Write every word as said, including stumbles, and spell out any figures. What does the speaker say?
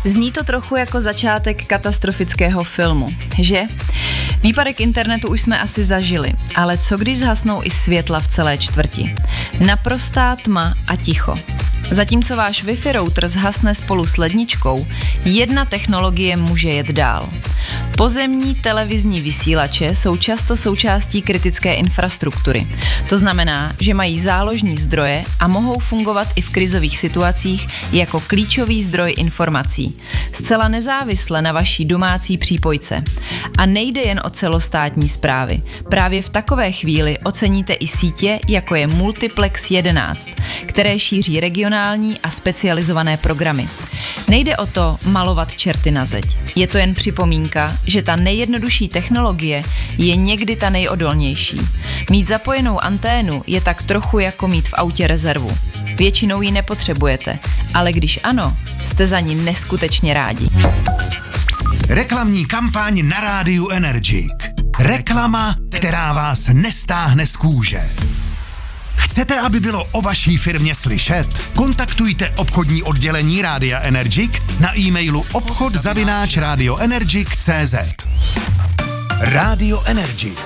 Zní to trochu jako začátek katastrofického filmu, že? Výpadek internetu už jsme asi zažili, ale co když zhasnou i světla v celé čtvrti? Naprostá tma a ticho. Zatímco váš Wi-Fi router zhasne spolu s ledničkou, jedna technologie může jet dál. Pozemní televizní vysílače jsou často součástí kritické infrastruktury. To znamená, že mají záložní zdroje a mohou fungovat i v krizových situacích jako klíčový zdroj informací. Zcela nezávisle na vaší domácí přípojce. A nejde jen o celostátní správy. Právě v takové chvíli oceníte i sítě, jako je Multiplex jedenáct, které šíří regionální a specializované programy. Nejde o to malovat čerty na zeď. Je to jen připomínka, že ta nejjednodušší technologie je někdy ta nejodolnější. Mít zapojenou anténu je tak trochu jako mít v autě rezervu. Většinou ji nepotřebujete, ale když ano, jste za ní neskutečně rádi. Reklamní kampaň na rádiu Energik. Reklama, která vás nestáhne z kůže. Chcete, aby bylo o vaší firmě slyšet? Kontaktujte obchodní oddělení Rádia Energik na e-mailu obchod zavináč radioenergik tečka cé zet. Rádio Energik.